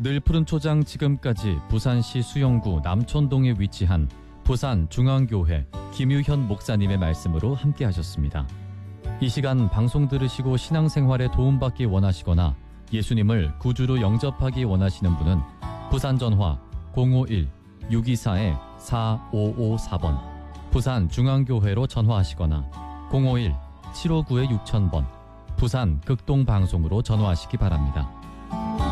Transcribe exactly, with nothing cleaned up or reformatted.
늘 푸른 초장 지금까지 부산시 수영구 남촌동에 위치한 부산중앙교회 김유현 목사님의 말씀으로 함께 하셨습니다. 이 시간 방송 들으시고 신앙생활에 도움받기 원하시거나 예수님을 구주로 영접하기 원하시는 분은 부산전화 공오일 육이사 사오오사 번, 부산중앙교회로 전화하시거나 공오일 칠오구 육천 번, 부산 극동방송으로 전화하시기 바랍니다.